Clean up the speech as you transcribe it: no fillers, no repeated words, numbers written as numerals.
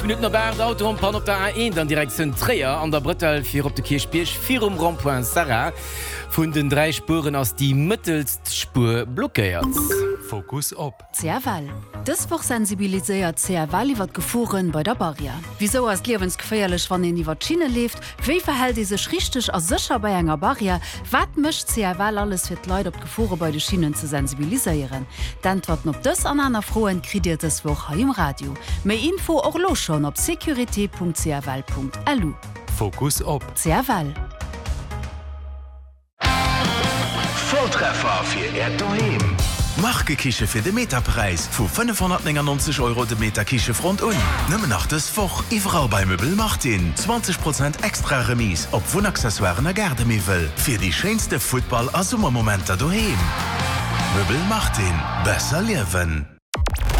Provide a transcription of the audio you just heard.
Minuten nach der Auto Pan op der A1 dann Direktion Träer an der Brüttel fir op de Kirchbierch 4 Rond-Point Sarah vun den 3 Spuren aus die mittelst Spur blockiert. Fokus op CRval. Das woch sensibilisiert CRval iwwer Gefuhren bei der Barriere. Wieso as lebensgefährlich, wann in die Schiene lebt? Wie verhält die sich richtig as sicher bei enger Barriere? Wat mischt CRval alles fir Leute op Gefure bei de Schienen zu sensibilisieren? D'Antworten op das an einer frohen krediert es woch im Radio. Mehr Info auch los schon op security.crval.lu. Fokus op CRval. Volltreffer fir Erdheim. Markekiche fir de Meterpreis vu 590 € de Meterkiche Front un. Nëmme nach desfoch iwwerall bei Möbel Martin 20% extra Remis op Wohnaccessoires a Gardemivel fir die schönste Football- a Sommermomenter doheim. Möbel Martin, besser liewen.